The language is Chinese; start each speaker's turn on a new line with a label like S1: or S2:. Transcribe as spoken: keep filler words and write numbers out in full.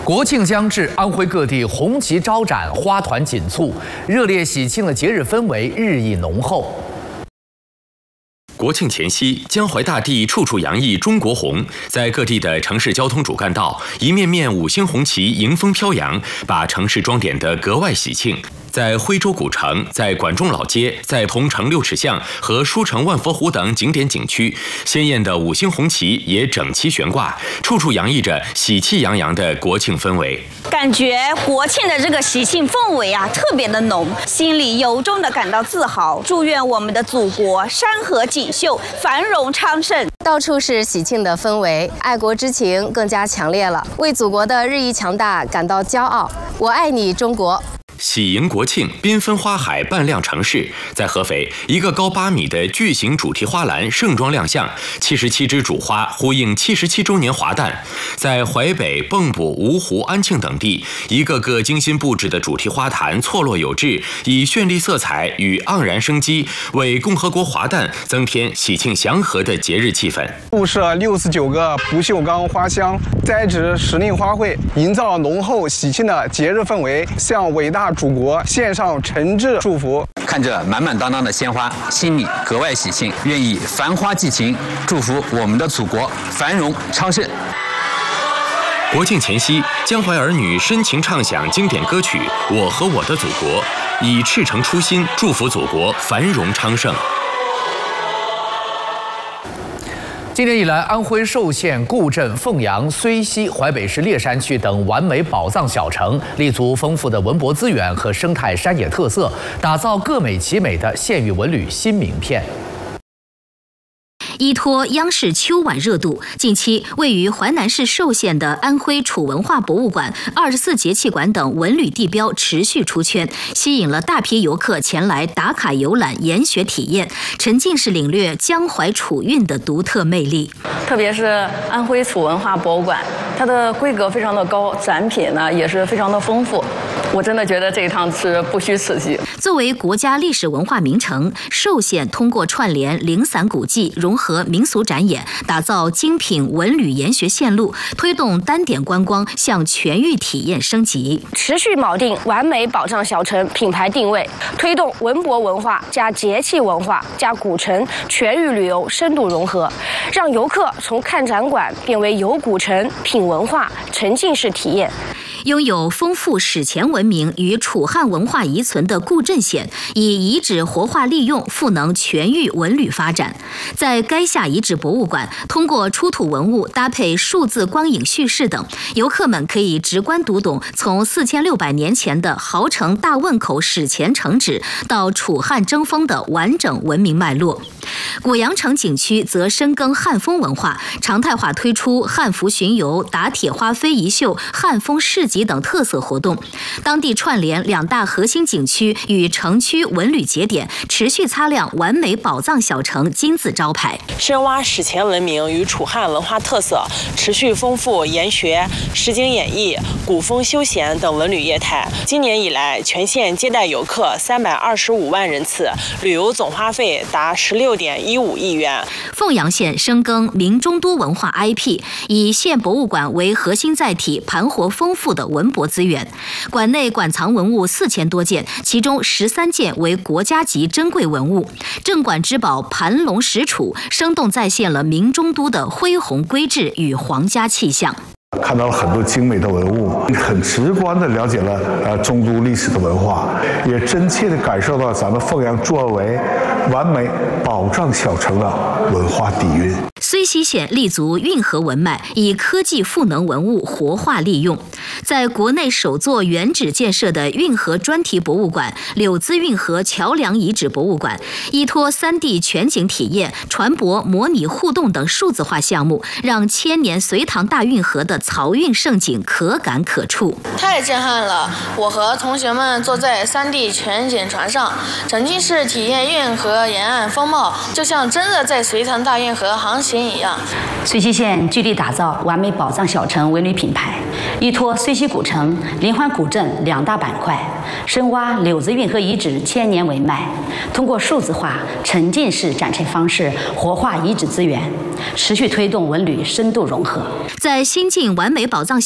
S1: 国庆将至，安徽各地红旗招展，花团锦簇，热烈喜庆的节日氛围日益浓厚。
S2: 国庆前夕，江淮大地处处洋溢中国红，在各地的城市交通主干道，一面面五星红旗迎风飘扬，把城市装点得格外喜庆。 在徽州古城、在管仲老街、在桐城六尺巷和书城万佛湖等景点景区，鲜艳的五星红旗也整齐悬挂，处处洋溢着喜气洋洋的国庆氛围。
S3: 感觉国庆的这个喜庆氛围啊，特别的浓，心里由衷的感到自豪。祝愿我们的祖国山河锦绣，繁荣昌盛。
S4: 到处是喜庆的氛围，爱国之情更加强烈了，为祖国的日益强大感到骄傲。我爱你，中国！
S2: 喜迎国庆，缤纷花海扮亮城市。在合肥，一个高八米的巨型主题花篮盛装亮相，七十七枝主花呼应七十七周年华诞。在淮北、蚌埠、芜湖、安庆等地，一个个精心布置的主题花坛错落有致，以绚丽色彩与盎然生机，为共和国华诞增添喜庆祥和的节日气氛。
S5: 布设六十九个不锈钢花箱，栽植时令花卉，营造浓厚喜庆的节日氛围，向伟大 祖国献上诚挚祝福。
S6: 看着满满当当的鲜花，心里格外喜庆，愿以繁花寄情，祝福我们的祖国繁荣昌盛。
S2: 国庆前夕，江淮儿女深情唱响经典歌曲《我和我的祖国》，以赤诚初心祝福祖国繁荣昌盛。
S1: 今年以来，安徽寿县、固镇、凤阳、睢溪、淮北市烈山区等完美宝藏小城，立足丰富的文博资源和生态山野特色，打造各美其美的县域文旅新名片。
S7: 依托央视秋晚热度，近期位于淮南市寿县的安徽楚文化博物馆、二十四节气馆等文旅地标持续出圈，吸引了大批游客前来打卡游览、研学体验，沉浸式领略江淮楚韵的独特魅力。
S8: 特别是安徽楚文化博物馆，它的规格非常的高，展品呢也是非常的丰富。 我真的觉得这一趟是不虚此行。
S7: 作为国家历史文化名城，寿县通过串联零散古迹、融合民俗展演，打造精品文旅研学线路，推动单点观光向全域体验升级。
S9: 持续锚定完美宝藏小城品牌定位，推动文博文化加节气文化加古城全域旅游深度融合，让游客从看展馆变为游古城、品文化、沉浸式体验。
S7: 拥有丰富史前文明与楚汉文化遗存的固镇县，以遗址活化利用赋能全域文旅发展。在垓下遗址博物馆，通过出土文物搭配数字光影叙事等，游客们可以直观读懂从四千六百年前的豪城大汶口史前城址到楚汉争锋的完整文明脉络。果阳城景区则深耕汉风文化，常态化推出汉服巡游、打铁花非遗秀、汉风市集 等特色活动，当地串联两大核心景区与城区文旅节点，持续擦亮完美宝藏小城金字招牌。
S10: 深挖史前文明与楚汉文化特色，持续丰富研学、实景演绎、古风休闲等文旅业态。今年以来，全县接待游客三百二十五万人次，旅游总花费达十六点一五亿元。
S7: 凤阳县深耕明中都文化 I P， 以县博物馆为核心载体，盘活丰富的 文博资源，馆内馆藏文物四千多件，其中十三件为国家级珍贵文物。镇馆之宝盘龙石杵，生动再现了明中都的恢宏规制与皇家气象。
S11: 看到了很多精美的文物，很直观地了解了呃中都历史的文化，也真切地感受到咱们凤阳作为完美宝藏小城的文化底蕴。
S7: 睢溪县立足运河文脉，以科技赋能文物活化利用。在国内首座原址建设的运河专题博物馆——柳滋运河桥梁遗址博物馆，依托 三 D 全景体验、船舶模拟互动等数字化项目，让千年隋唐大运河的 漕运盛景可感可触，
S12: 太震撼了！我和同学们坐在 三 D 全景船上，沉浸式体验运河沿岸风貌，就像真的在隋唐大运河航行一样。
S13: 睢溪县聚力打造完美宝藏小城文旅品牌，依托睢溪古城、临淮古镇两大板块，深挖柳滋运河遗址千年文脉，通过数字化、沉浸式展陈方式活化遗址资源，持续推动文旅深度融合。
S7: 在新晋完美宝藏